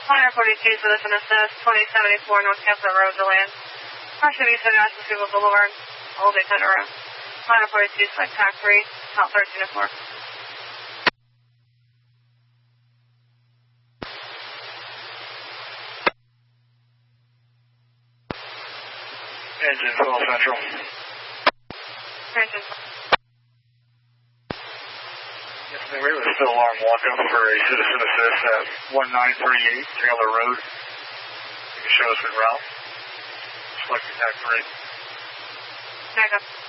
142 Citizen Assist, 2074 North Kessler Road, DeLand. Partially east of Asheville Boulevard, Old Daytona Road. 142 select TAC 3, top 13 to 4. Engine 12 Central. Engine. Yes, ma'am, we have a still alarm walk-up for a Citizen Assist at 1938 Taylor Road. You can show us en route. Selecting TAC 3. Back up.